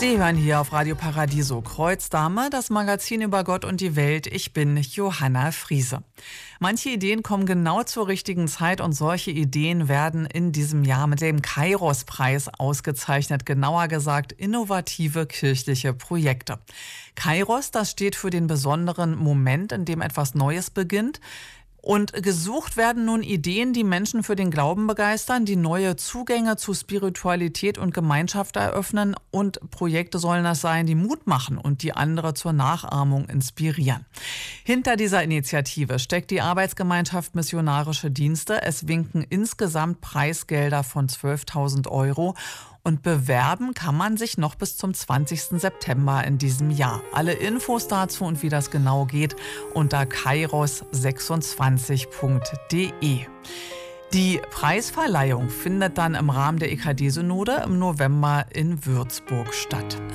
Sie hören hier auf Radio Paradiso Kreuzdame, das Magazin über Gott und die Welt. Ich bin Johanna Friese. Manche Ideen kommen genau zur richtigen Zeit und solche Ideen werden in diesem Jahr mit dem Kairos-Preis ausgezeichnet, genauer gesagt innovative kirchliche Projekte. Kairos, das steht für den besonderen Moment, in dem etwas Neues beginnt. Und gesucht werden nun Ideen, die Menschen für den Glauben begeistern, die neue Zugänge zu Spiritualität und Gemeinschaft eröffnen. Und Projekte sollen das sein, die Mut machen und die andere zur Nachahmung inspirieren. Hinter dieser Initiative steckt die Arbeitsgemeinschaft Missionarische Dienste. Es winken insgesamt Preisgelder von 12.000 Euro. Und bewerben kann man sich noch bis zum 20. September in diesem Jahr. Alle Infos dazu und wie das genau geht unter kairos26.de. Die Preisverleihung findet dann im Rahmen der EKD-Synode im November in Würzburg statt.